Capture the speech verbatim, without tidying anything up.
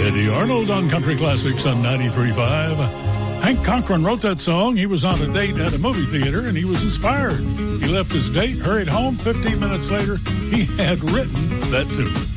Eddie Arnold on Country Classics on ninety-three point five. Hank Cochran wrote that song. He was on a date at a movie theater, and he was inspired. He left his date, hurried home. fifteen minutes later, he had written that tune.